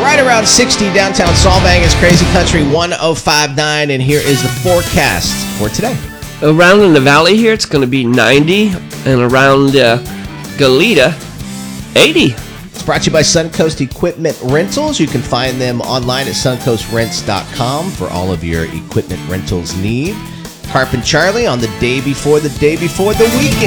Right around 60 downtown Solvang is Crazy Country 105.9, and here is the forecast for today. Around in the valley here, it's going to be 90, and around Goleta, 80. It's brought to you by Suncoast Equipment Rentals. You can find them online at suncoastrents.com for all of your equipment rentals need. Harp and Charlie on the day before the weekend.